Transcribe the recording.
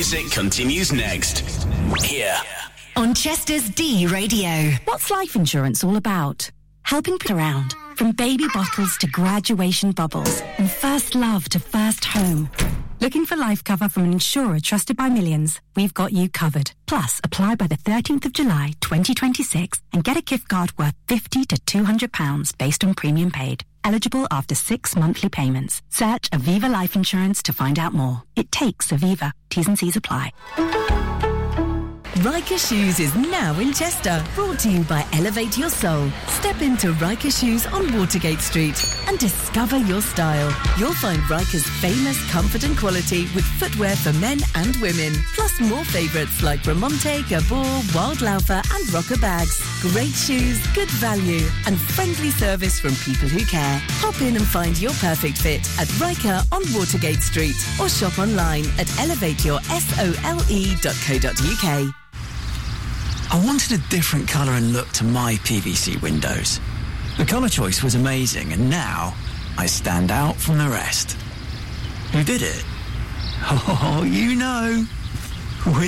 music continues next. Here. On Chester's D Radio. What's life insurance all about? Helping people around. From baby bottles to graduation bubbles. And first love to first home. Looking for life cover from an insurer trusted by millions? We've got you covered. Plus, apply by the 13th of July 2026 and get a gift card worth £50 to £200 based on premium paid. Eligible after 6 monthly payments. Search Aviva Life Insurance to find out more. It takes Aviva. T's and C's apply. Riker Shoes is now in Chester. Brought to you by Elevate Your Soul. Step into Riker Shoes on Watergate Street and discover your style. You'll find Riker's famous comfort and quality with footwear for men and women. Plus more favourites like Ramonte, Gabor, Wildlaufer and Rocker bags. Great shoes, good value and friendly service from people who care. Hop in and find your perfect fit at Riker on Watergate Street or shop online at elevateyoursole.co.uk. I wanted a different colour and look to my PVC windows. The colour choice was amazing, and now I stand out from the rest. Who did it? Oh, you know.